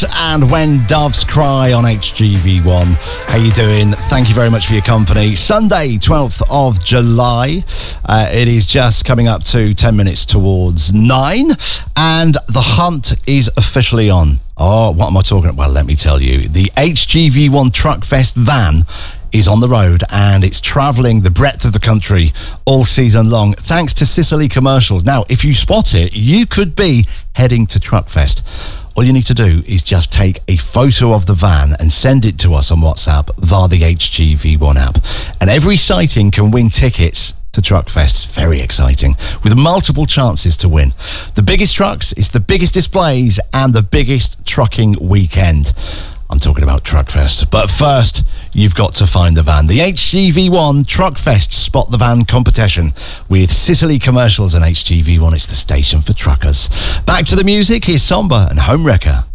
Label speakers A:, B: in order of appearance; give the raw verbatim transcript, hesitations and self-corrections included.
A: Hendrix and When Doves Cry on H G V one. How you doing? Thank you very much for your company. Sunday, twelfth of July. Uh, it is just coming up to ten minutes towards nine, and the hunt is officially on. Oh, what am I talking about? Well, let me tell you. The H G V one Truckfest van is on the road, and it's travelling the breadth of the country all season long, thanks to Sicily Commercials. Now, if you spot it, you could be heading to Truckfest. All you need to do is just take a photo of the van and send it to us on WhatsApp via the H G V one app. And every sighting can win tickets to Truckfest. Very exciting, with multiple chances to win. The biggest trucks, it's the biggest displays, and the biggest trucking weekend. I'm talking about Truckfest. But first, you've got to find the van. The H G V one Truckfest Spot the Van competition with Sicily Commercials and H G V one. It's the station for truckers. Back to the music. Here's Somber and Home Wrecker.